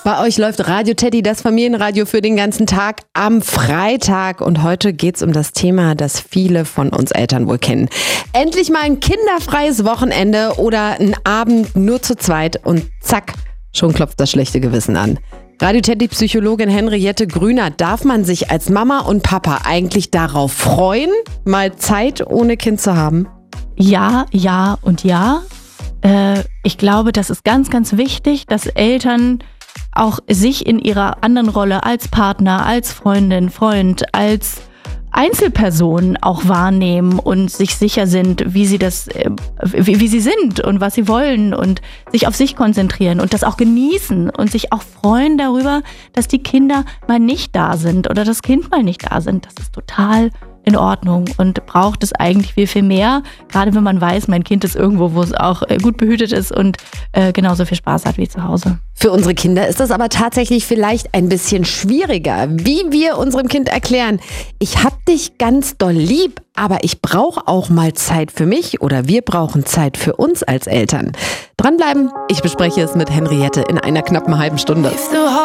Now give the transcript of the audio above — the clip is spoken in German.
Bei euch läuft Radio Teddy, das Familienradio für den ganzen Tag am Freitag. Und heute geht's um das Thema, das viele von uns Eltern wohl kennen. Endlich mal ein kinderfreies Wochenende oder ein Abend nur zu zweit und zack, schon klopft das schlechte Gewissen an. Radio Teddy-Psychologin Henriette Grüner, darf man sich als Mama und Papa eigentlich darauf freuen, mal Zeit ohne Kind zu haben? Ja, ja und ja. Ich glaube, das ist ganz, ganz wichtig, dass Eltern auch sich in ihrer anderen Rolle als Partner, als Freundin, Freund, als Einzelperson auch wahrnehmen und sich sicher sind, wie sie sind und was sie wollen und sich auf sich konzentrieren und das auch genießen und sich auch freuen darüber, dass die Kinder mal nicht da sind oder das Kind mal nicht da sind. Das ist total in Ordnung und braucht es eigentlich viel, viel mehr, gerade wenn man weiß, mein Kind ist irgendwo, wo es auch gut behütet ist und genauso viel Spaß hat wie zu Hause. Für unsere Kinder ist das aber tatsächlich vielleicht ein bisschen schwieriger, wie wir unserem Kind erklären, ich hab dich ganz doll lieb, aber ich brauche auch mal Zeit für mich oder wir brauchen Zeit für uns als Eltern. Dranbleiben, ich bespreche es mit Henriette in einer knappen halben Stunde.